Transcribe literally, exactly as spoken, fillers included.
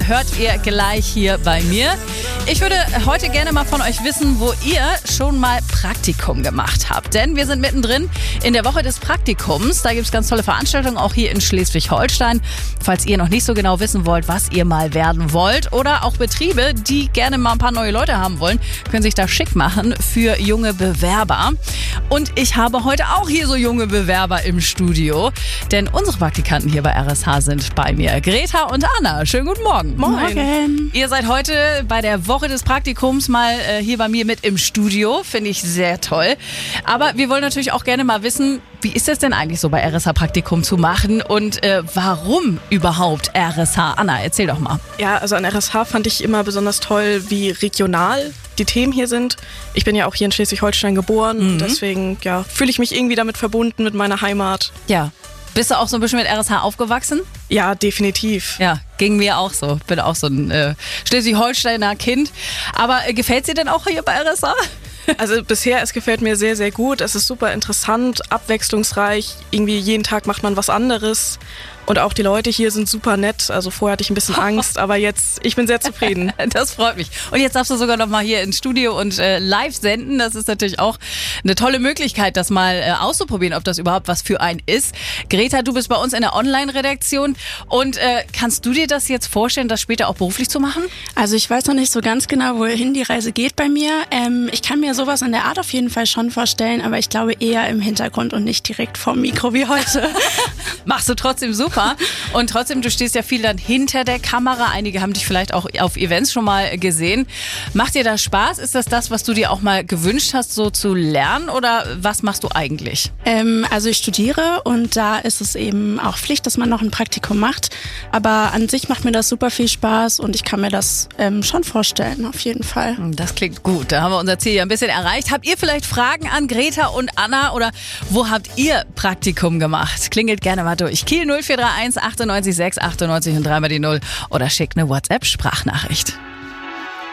hört ihr gleich hier bei mir. Ich würde heute gerne mal von euch wissen, wo ihr schon mal Praktikum gemacht habt. Denn wir sind mittendrin in der Woche des Praktikums. Da gibt es ganz tolle Veranstaltungen, auch hier in Schleswig-Holstein. Falls ihr noch nicht so genau wissen wollt, was ihr mal werden wollt. Oder auch Betriebe, die gerne mal ein paar neue Leute haben wollen, können sich da schick machen für junge Bewerber. Und ich habe heute auch hier so junge Bewerber im Studio. Denn unsere Praktikanten hier bei R S H sind bei mir. Greta und Anna. Schönen guten Morgen. Moin. Morgen. Ihr seid heute bei der Woche des Praktikums mal äh, hier bei mir mit im Studio. Finde ich sehr toll. Aber wir wollen natürlich auch gerne mal wissen, wie ist es denn eigentlich so bei R S H Praktikum zu machen und äh, warum überhaupt R S H? Anna, erzähl doch mal. Ja, also an R S H fand ich immer besonders toll, wie regional die Themen hier sind. Ich bin ja auch hier in Schleswig-Holstein geboren. Mhm. Deswegen ja, fühle ich mich irgendwie damit verbunden mit meiner Heimat. Ja. Bist du auch so ein bisschen mit R S H aufgewachsen? Ja, definitiv. Ja, ging mir auch so. Bin auch so ein äh, Schleswig-Holsteiner Kind. Aber äh, gefällt dir denn auch hier bei R S H? Also bisher, es gefällt mir sehr, sehr gut. Es ist super interessant, abwechslungsreich. Irgendwie jeden Tag macht man was anderes. Und auch die Leute hier sind super nett. Also vorher hatte ich ein bisschen Angst, aber jetzt, ich bin sehr zufrieden. Das freut mich. Und jetzt darfst du sogar noch mal hier ins Studio und äh, live senden. Das ist natürlich auch eine tolle Möglichkeit, das mal äh, auszuprobieren, ob das überhaupt was für einen ist. Greta, du bist bei uns in der Online-Redaktion. Und äh, kannst du dir das jetzt vorstellen, das später auch beruflich zu machen? Also ich weiß noch nicht so ganz genau, wohin die Reise geht bei mir. Ähm, ich kann mir sowas in der Art auf jeden Fall schon vorstellen, aber ich glaube eher im Hintergrund und nicht direkt vorm Mikro wie heute. Machst du trotzdem super. Und trotzdem, du stehst ja viel dann hinter der Kamera. Einige haben dich vielleicht auch auf Events schon mal gesehen. Macht dir das Spaß? Ist das das, was du dir auch mal gewünscht hast, so zu lernen? Oder was machst du eigentlich? Ähm, also ich studiere und da ist es eben auch Pflicht, dass man noch ein Praktikum macht. Aber an sich macht mir das super viel Spaß und ich kann mir das ähm, schon vorstellen, auf jeden Fall. Das klingt gut. Da haben wir unser Ziel ja ein bisschen erreicht. Habt ihr vielleicht Fragen an Greta und Anna oder wo habt ihr Praktikum gemacht? Klingelt gerne mal durch. Kiel null vier drei eins achtundneunzig sechs achtundneunzig und dreimal die null oder schickt eine WhatsApp-Sprachnachricht.